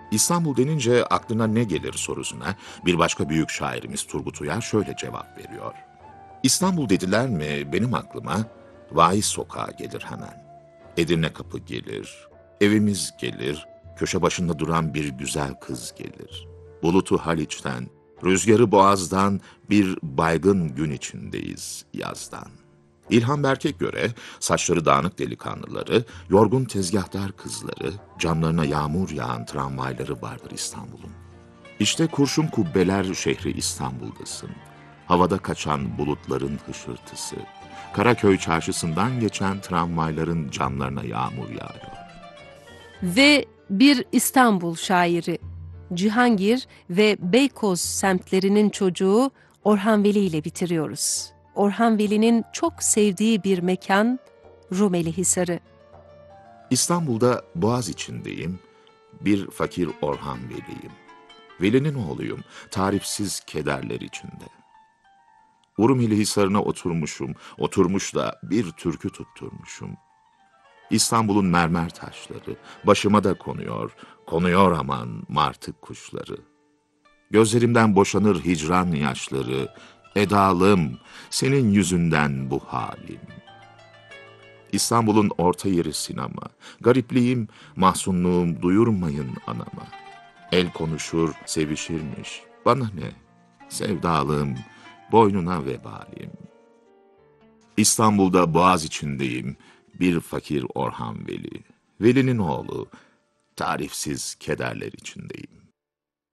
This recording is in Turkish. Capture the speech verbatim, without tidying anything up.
İstanbul denince aklına ne gelir sorusuna bir başka büyük şairimiz Turgut Uyar şöyle cevap veriyor. İstanbul dediler mi benim aklıma Vaiz Sokağı gelir hemen. Edirne Kapı gelir, evimiz gelir, köşe başında duran bir güzel kız gelir. Bulutu Haliç'ten, rüzgarı Boğaz'dan bir baygın gün içindeyiz yazdan. İlhan Berk'e göre saçları dağınık delikanlıları, yorgun tezgahtar kızları, camlarına yağmur yağan tramvayları vardır İstanbul'un. İşte kurşun kubbeler şehri İstanbul'dasın. Havada kaçan bulutların hışırtısı. Karaköy çarşısından geçen tramvayların camlarına yağmur yağıyor. Ve bir İstanbul şairi, Cihangir ve Beykoz semtlerinin çocuğu Orhan Veli ile bitiriyoruz. Orhan Veli'nin çok sevdiği bir mekan Rumeli Hisarı. İstanbul'da Boğaz içindeyim, bir fakir Orhan Veli'yim. Veli'nin oğluyum, tarifsiz kederler içinde. Urumeli Hisarı'na oturmuşum, oturmuş da bir türkü tutturmuşum. İstanbul'un mermer taşları, başıma da konuyor, konuyor aman martık kuşları. Gözlerimden boşanır hicran yaşları, edalım, senin yüzünden bu halim. İstanbul'un orta yeri sinema, garipliğim, mahzunluğum duyurmayın anama. El konuşur, sevişirmiş, bana ne, sevdalım, boynuna vebalim. İstanbul'da Boğaz içindeyim, bir fakir Orhan Veli. Veli'nin oğlu, tarifsiz kederler içindeyim.